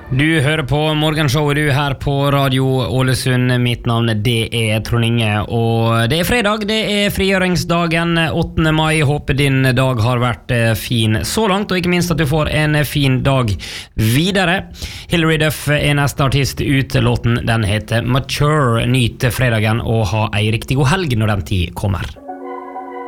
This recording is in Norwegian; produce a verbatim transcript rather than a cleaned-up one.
Du hører på Morgenshowet du her på Radio Ålesund. Mitt navn det er Trond Inge, og det er fredag, det er frigjøringsdagen åttende mai. Håper din dag har vært fin så langt, og ikke minst at du får en fin dag videre. Hilary Duff er neste artist ut. Låten den heter Mature. Nyt fredagen og ha ei riktig god helg når den tid kommer.